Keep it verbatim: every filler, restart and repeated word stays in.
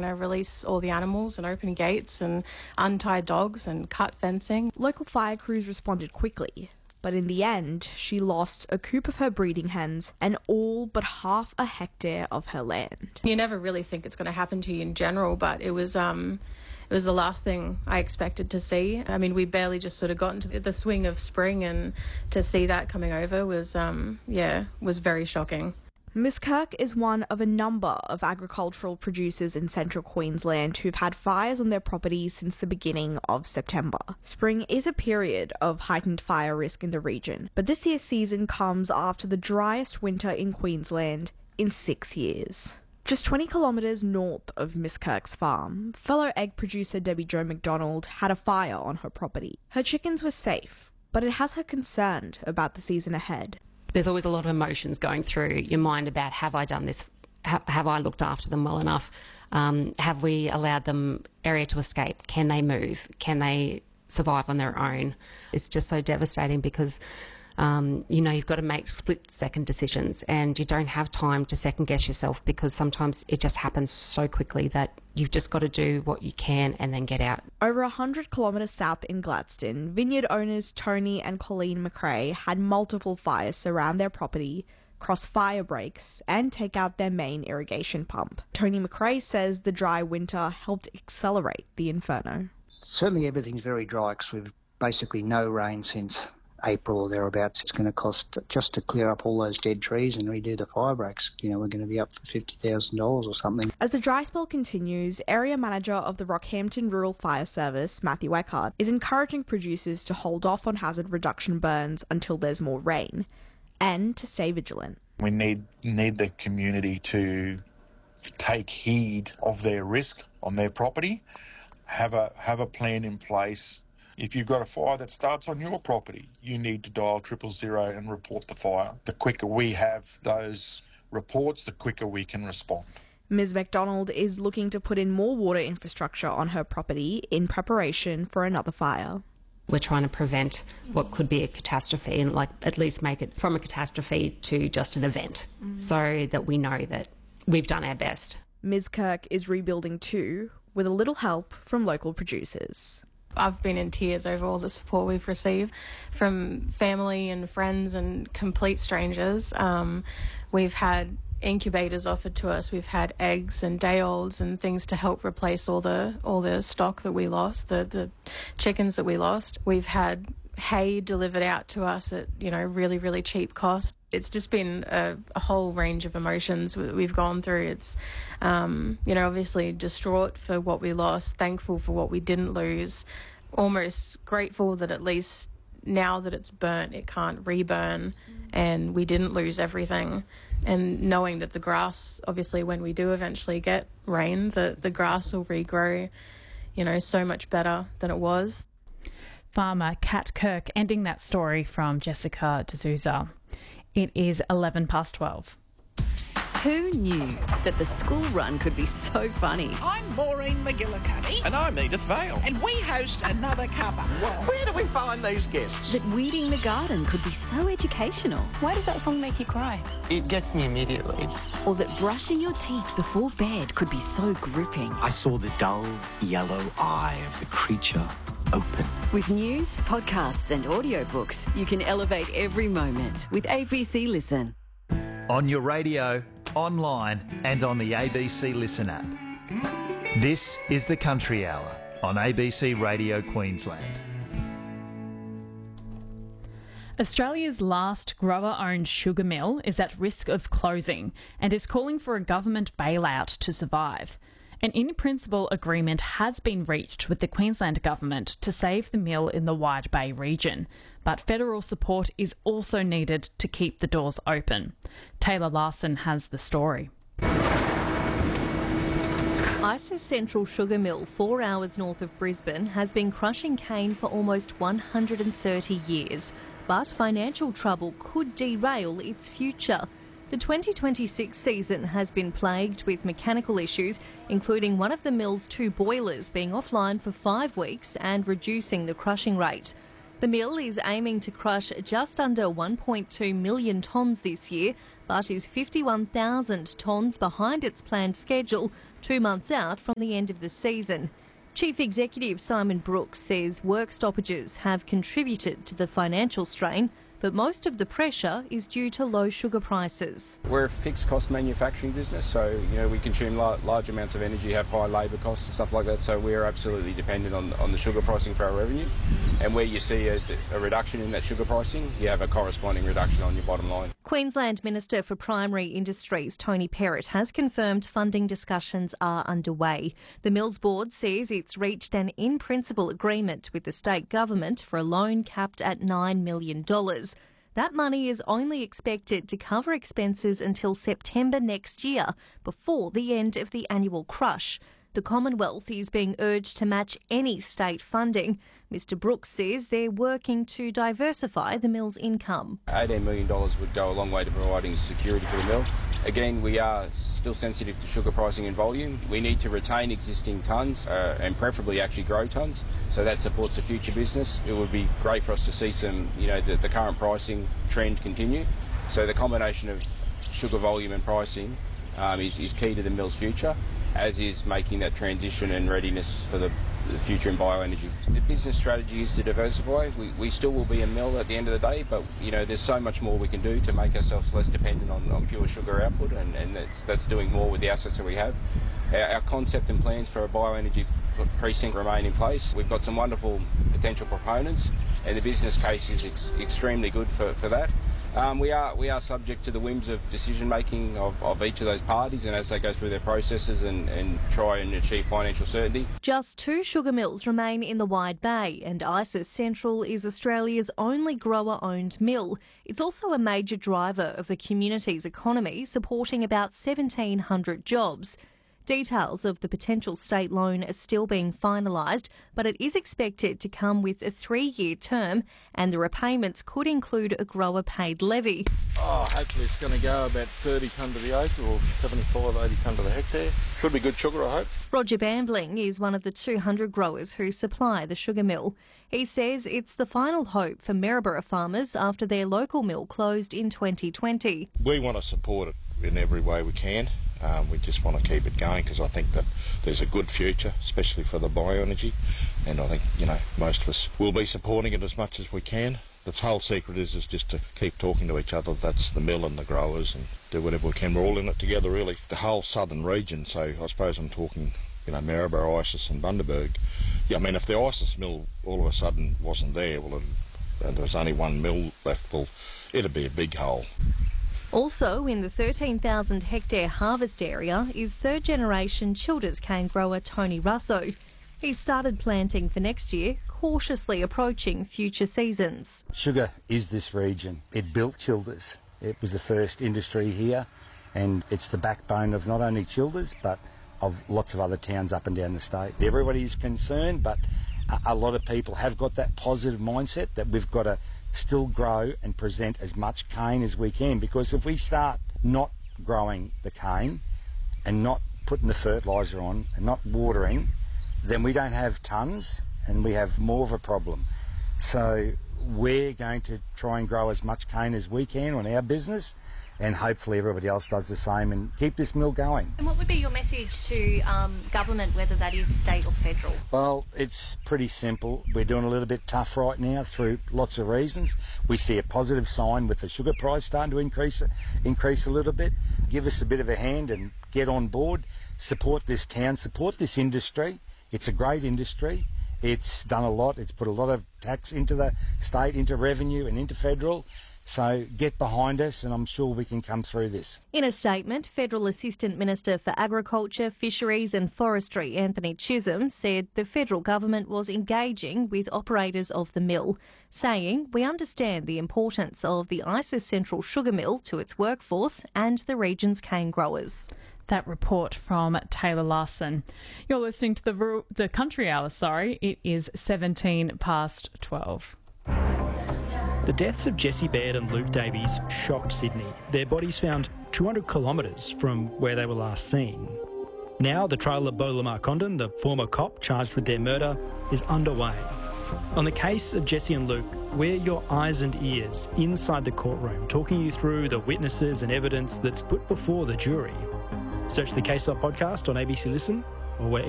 trying to release all the animals and open gates and untie dogs and cut fencing. Local fire crews responded quickly, but in the end, she lost a coop of her breeding hens and all but half a hectare of her land. You never really think it's going to happen to you in general, but it was um, it was the last thing I expected to see. I mean, we barely just sort of got into the swing of spring, and to see that coming over was, um, yeah, was very shocking. Miss Kirk is one of a number of agricultural producers in central Queensland who've had fires on their properties since the beginning of September. Spring is a period of heightened fire risk in the region, but this year's season comes after the driest winter in Queensland in six years. Just twenty kilometres north of Miss Kirk's farm, fellow egg producer Debbie Jo McDonald had a fire on her property. Her chickens were safe, but it has her concerned about the season ahead. There's always a lot of emotions going through your mind about, have I done this? Ha- have I looked after them well enough? Um, have we allowed them area to escape? Can they move? Can they survive on their own? It's just so devastating because, um, you know, you've got to make split-second decisions, and you don't have time to second-guess yourself because sometimes it just happens so quickly that you've just got to do what you can and then get out. Over one hundred kilometres south in Gladstone, vineyard owners Tony and Colleen McRae had multiple fires surround their property, cross fire breaks, and take out their main irrigation pump. Tony McRae says the dry winter helped accelerate the inferno. Certainly everything's very dry because we've basically no rain since April or thereabouts. It's going to cost, just to clear up all those dead trees and redo the fire breaks, you know, we're going to be up for fifty thousand dollars or something. As the dry spell continues, area manager of the Rockhampton Rural Fire Service, Matthew Eckhart, is encouraging producers to hold off on hazard reduction burns until there's more rain, and to stay vigilant. We need need the community to take heed of their risk on their property, have a have a plan in place. If you've got a fire that starts on your property, you need to dial triple zero and report the fire. The quicker we have those reports, the quicker we can respond. Miz McDonald is looking to put in more water infrastructure on her property in preparation for another fire. We're trying to prevent what could be a catastrophe and like at least make it from a catastrophe to just an event, mm-hmm. so that we know that we've done our best. Miz Kirk is rebuilding too, with a little help from local producers. I've been in tears over all the support we've received from family and friends and complete strangers. Um, we've had incubators offered to us. We've had eggs and day-olds and things to help replace all the all the stock that we lost, the the chickens that we lost. We've had hay delivered out to us at, you know, really, really cheap cost. It's just been a, a whole range of emotions that we've gone through. It's, um, you know, obviously distraught for what we lost, thankful for what we didn't lose, almost grateful that at least now that it's burnt, it can't reburn and we didn't lose everything. And knowing that the grass, obviously when we do eventually get rain, the, the grass will regrow, you know, so much better than it was. Farmer Kat Kirk ending that story from Jessica D'Souza. It is eleven past twelve. Who knew that the school run could be so funny? I'm Maureen McGillicuddy. And I'm Edith Vale. And we host Another Cuppa. Well, where do we find these guests? That weeding the garden could be so educational. Why does that song make you cry? It gets me immediately. Or that brushing your teeth before bed could be so gripping. I saw the dull yellow eye of the creature open. With news, podcasts and audiobooks, you can elevate every moment with A B C Listen. On your radio, online and on the A B C Listen app. This is the Country Hour on A B C Radio Queensland. Australia's last grower-owned sugar mill is at risk of closing and is calling for a government bailout to survive. An in-principle agreement has been reached with the Queensland Government to save the mill in the Wide Bay region, but federal support is also needed to keep the doors open. Taylor Larson has the story. Isis Central Sugar Mill, four hours north of Brisbane, has been crushing cane for almost one hundred thirty years, but financial trouble could derail its future. The twenty twenty-six season has been plagued with mechanical issues, including one of the mill's two boilers being offline for five weeks and reducing the crushing rate. The mill is aiming to crush just under one point two million tonnes this year, but is fifty-one thousand tonnes behind its planned schedule two months out from the end of the season. Chief Executive Simon Brooks says work stoppages have contributed to the financial strain, but most of the pressure is due to low sugar prices. We're a fixed cost manufacturing business, so you know we consume la- large amounts of energy, have high labour costs and stuff like that, so we're absolutely dependent on, on the sugar pricing for our revenue. And where you see a, a reduction in that sugar pricing, you have a corresponding reduction on your bottom line. Queensland Minister for Primary Industries Tony Perrott has confirmed funding discussions are underway. The Mills Board says it's reached an in-principle agreement with the state government for a loan capped at nine million dollars. That money is only expected to cover expenses until September next year, before the end of the annual crush. The Commonwealth is being urged to match any state funding. Mister Brooks says they're working to diversify the mill's income. eighteen million dollars would go a long way to providing security for the mill. Again, we are still sensitive to sugar pricing and volume. We need to retain existing tonnes uh, and preferably actually grow tonnes, so that supports the future business. It would be great for us to see some, you know, the, the current pricing trend continue. So the combination of sugar volume and pricing um, is, is key to the mill's future, as is making that transition and readiness for the, the future in bioenergy. The business strategy is to diversify. We, we still will be a mill at the end of the day, but you know there's so much more we can do to make ourselves less dependent on, on pure sugar output, and, and that's, that's doing more with the assets that we have. Our, our concept and plans for a bioenergy precinct remain in place. We've got some wonderful potential proponents, and the business case is ex- extremely good for, for that. Um, we are we are subject to the whims of decision making of, of each of those parties, and as they go through their processes and, and try and achieve financial certainty. Just two sugar mills remain in the Wide Bay, and Isis Central is Australia's only grower-owned mill. It's also a major driver of the community's economy, supporting about seventeen hundred jobs. Details of the potential state loan are still being finalised, but it is expected to come with a three-year term, and the repayments could include a grower-paid levy. Oh, hopefully it's going to go about thirty tonne to the acre or seventy-five, eighty tonne to the hectare. Should be good sugar, I hope. Roger Bambling is one of the two hundred growers who supply the sugar mill. He says it's the final hope for Maryborough farmers after their local mill closed in twenty twenty. We want to support it in every way we can. Um, we just want to keep it going because I think that there's a good future, especially for the bioenergy, and I think, you know, most of us will be supporting it as much as we can. The whole secret is, is just to keep talking to each other. That's the mill and the growers, and do whatever we can. We're all in it together, really. The whole southern region, so I suppose I'm talking, you know, Maryborough, Isis and Bundaberg. Yeah, I mean, if the Isis mill all of a sudden wasn't there, well, it, and there was only one mill left, well, it'd be a big hole. Also in the thirteen thousand hectare harvest area is third-generation Childers cane grower Tony Russo. He started planting for next year, cautiously approaching future seasons. Sugar is this region. It built Childers. It was the first industry here, and it's the backbone of not only Childers but of lots of other towns up and down the state. Everybody is concerned, but a lot of people have got that positive mindset that we've got to still grow and present as much cane as we can, because if we start not growing the cane and not putting the fertiliser on and not watering, then we don't have tonnes and we have more of a problem. So we're going to try and grow as much cane as we can on our business, and hopefully everybody else does the same and keep this mill going. And what would be your message to um, government, whether that is state or federal? Well, it's pretty simple. We're doing a little bit tough right now through lots of reasons. We see a positive sign with the sugar price starting to increase, increase a little bit. Give us a bit of a hand and get on board. Support this town, support this industry. It's a great industry. It's done a lot. It's put a lot of tax into the state, into revenue and into federal. So get behind us, and I'm sure we can come through this. In a statement, Federal Assistant Minister for Agriculture, Fisheries and Forestry Anthony Chisholm said the federal government was engaging with operators of the mill, saying, "We understand the importance of the Isis Central Sugar Mill to its workforce and the region's cane growers." That report from Taylor Larson. You're listening to the the Country Hour. Sorry, it is seventeen past twelve. The deaths of Jessie Baird and Luke Davies shocked Sydney. Their bodies found two hundred kilometres from where they were last seen. Now the trial of Bo Lamar Condon, the former cop charged with their murder, is underway. On the case of Jessie and Luke, we're your eyes and ears inside the courtroom, talking you through the witnesses and evidence that's put before the jury. Search the Case Up podcast on A B C Listen or wherever